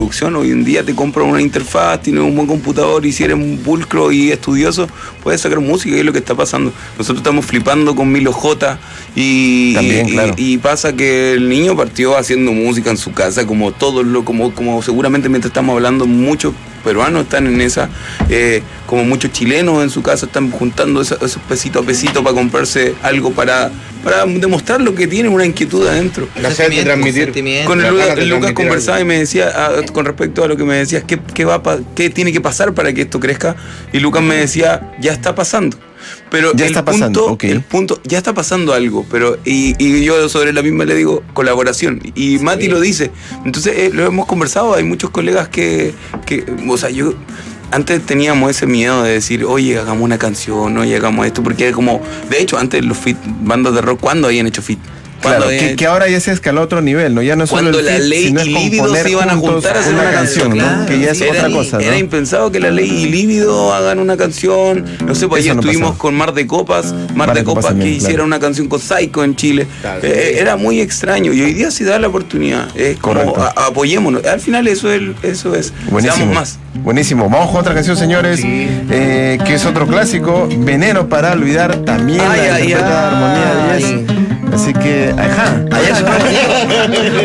Hoy en día te compras una interfaz, tienes un buen computador y si eres un pulcro y estudioso, puedes sacar música y es lo que está pasando. Nosotros estamos flipando con Milo J y pasa que el niño partió haciendo música en su casa, como todos, como seguramente mientras estamos hablando muchos peruanos están en esa, como muchos chilenos en su casa están juntando esos pesitos a pesitos para comprarse algo para demostrar lo que tiene, una inquietud adentro. De transmitir. Con el Lucas conversaba y me decía, con respecto a lo que me decías, ¿qué tiene que pasar para que esto crezca? Y Lucas me decía, ya está pasando. Pero el punto, ya está pasando algo, pero y yo sobre la misma le digo colaboración, y Mati lo dice. Entonces lo hemos conversado, hay muchos colegas que o sea, yo antes teníamos ese miedo de decir, oye, hagamos una canción, oye, hagamos esto, porque como, de hecho, antes los bandas de rock, ¿cuándo habían hecho feat? Claro, que ahora ya se escaló a otro nivel, ¿no? Ya no es cuando solo el la feat, Ley sino y Líbido se iban a juntar a hacer una canción, ¿no? Claro, Que ya es otra cosa, ¿no? Era impensado que la Ley y Líbido hagan una canción. No sé, pues ayer estuvimos con Mar de Copas que hiciera una canción con Psycho en Chile. Claro, era muy extraño y hoy día se da la oportunidad. Es como apoyémonos. Al final eso es. Buenísimo. Seamos más. Buenísimo. Vamos con otra canción, señores, que es otro clásico, Veneno para olvidar, también la interpreta Armonía 10. Así que, ajá.